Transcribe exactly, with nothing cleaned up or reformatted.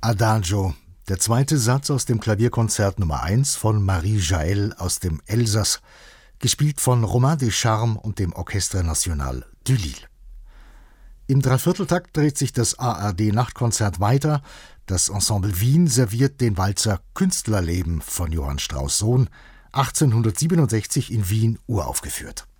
Adagio, der zweite Satz aus dem Klavierkonzert Nummer eins von Marie Jaël aus dem Elsass, gespielt von Romain Descharmes und dem Orchestre National de Lille. Im Dreivierteltakt dreht sich das A R D-Nachtkonzert weiter. Das Ensemble Wien serviert den Walzer Künstlerleben von Johann Strauss Sohn, achtzehnhundertsiebenundsechzig in Wien uraufgeführt.